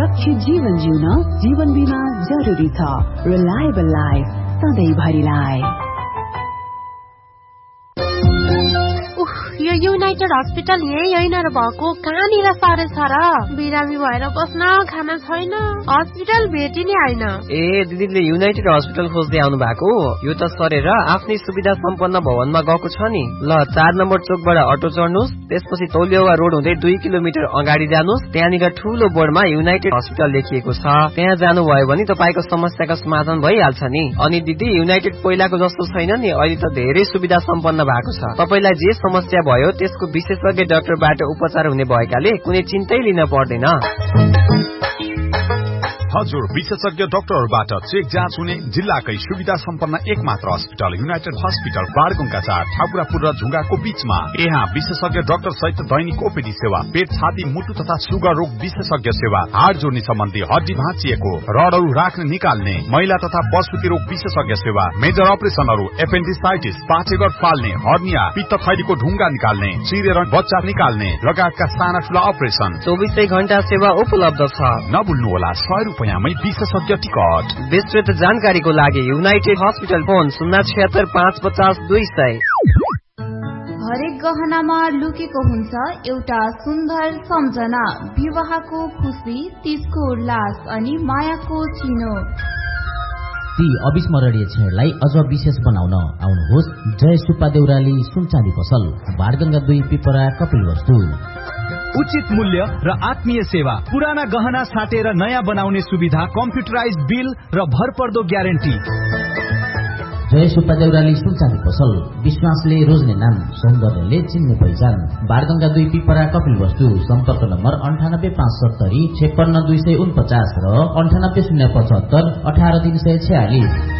सुरक्षित जीवन जिउन जीवन बीमा जरुरी छ। Reliable life सधैँभरिलाई। यो युनाइटेड हस्पिटल यही होइन र भएको, कहाँनिर सारे छ र? बिरामी भएर बस्न खान छैन, हस्पिटल भेटिने होइन। ए दिदीले युनाइटेड हस्पिटल खोज्दै आउनु भएको? यो त सरेर आफ्नै सुविधा सम्पन्न भवनमा गएको छ नि। ल 4 नम्बर चोकबाट अटो चढ्नुस्, त्यसपछि तौलिया रोड हुँदै 2 किलोमिटर अगाडि जानुस्, त्यहाँनिर ठूलो बोर्डमा युनाइटेड हस्पिटल लेखिएको छ। त्यहाँ जानुभयो भने तपाईको समस्याको समाधान भइहाल्छ नि। अनि दिदी युनाइटेड पहिलाको जस्तो छैन नि, अहिले त धेरै सुविधा सम्पन्न भएको छ। तपाईलाई जे समस्या भयो त्यसको विशेषज्ञ डाक्टरबाट उपचार हुने भएकाले कुनै चिन्तै लिन पर्दैन। हजुर, विशेषज्ञ डाक्टरबाट चेक जाँच हुने जिल्लाकै सुविधा सम्पन्न एकमात्र अस्पताल युनाइटेड हस्पिटल बारगुङका 4 ठाकुरापुर र झुङ्गाको बीचमा। यहाँ विशेषज्ञ डाक्टर सहित दैनिक ओपीडी सेवा, पेट छाती मुटु तथा सुगर रोग विशेषज्ञ सेवा, हाड जोड्ने सम्बन्धी हड्डी भाँचिएको रडहरू राख्ने निकाल्ने, महिला तथा प्रसुति रोग विशेषज्ञ सेवा, मेजर अपरेसनहरू, एपेन्डिसाइटिस, पाठेघर फाल्ने, हर्निया, पित्त थैलीको ढुङ्गा निकाल्ने, चिरेर बच्चा निकाल्ने लगायतका साना ठूला अपरेसन 24 घण्टा सेवा उपलब्ध छ। नभुल्नुहोला 100 रुपैयाँमै विशेषज्ञ टिकट। विस्तृत जानकारीको लागि युनाइटेड हस्पिटल फोन 076 550 200। हरेक गहनामा लुकेको हुन्छ एउटा सुन्दर सम्झना, विवाहको खुशी, तीजको उल्लास अनि मायाको चिनो। ती अविस्मरणीय क्षणलाई अझ विशेष बनाउन आउनुहोस् जय सुब्बा देउराली सुनचाँदी पसल, बारगंगा 2 पिपरा कपिलवस्तु। उचित मूल्य र आत्मीय सेवा, पुराना गहना साटेर नयाँ बनाउने सुविधा, कम्प्युटराइज बिल र भरपर्दो ग्यारेन्टी। जय सुब्बा देउराली सुनचाँदी पसल, विश्वासले रोज्ने नाम, सौन्दर्यले चिन्ने पहिचान, बारगंगा 2 पिपरा कपिलवस्तु। सम्पर्क नम्बर 98 570 56 249 र 98 075 18 346।